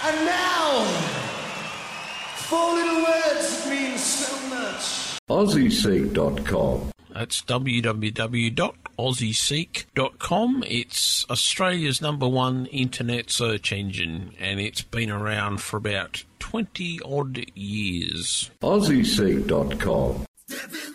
And now, four little words that mean so much. AussieSeek.com. That's www.aussieseek.com. It's Australia's #1 internet search engine, and it's been around for about 20-odd years. AussieSeek.com. Step